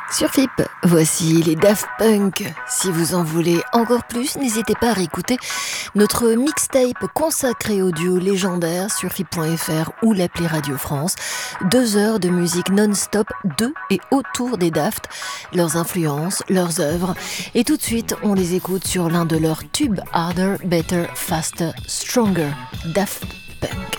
Sur FIP, voici les Daft Punk. Si vous en voulez encore plus, n'hésitez pas à réécouter notre mixtape consacré au duo légendaire sur FIP.fr ou l'appli Radio France. 2 heures de musique non-stop de et autour des Daft, leurs influences, leurs œuvres. Et tout de suite, on les écoute sur l'un de leurs tubes Harder, Better, Faster, Stronger. Daft